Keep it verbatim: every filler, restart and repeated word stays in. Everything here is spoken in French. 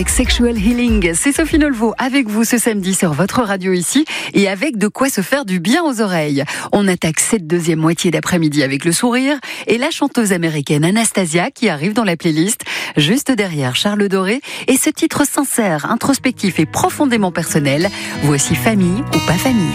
Sexual Healing, c'est Sophie Nolvo avec vous ce samedi sur votre radio ici et avec de quoi se faire du bien aux oreilles. On attaque cette deuxième moitié d'après-midi avec le sourire et la chanteuse américaine Anastasia qui arrive dans la playlist juste derrière Charles Doré et ce titre sincère, introspectif et profondément personnel. Voici Famille ou pas famille.